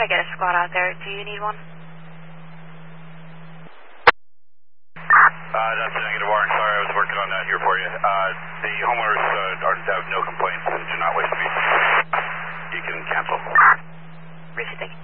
try to get a squad out there. Do you need one? That's a negative, Warren. Sorry, I was working on that here for you. The homeowners have no complaints and do not wish to be. You can cancel. Appreciate it.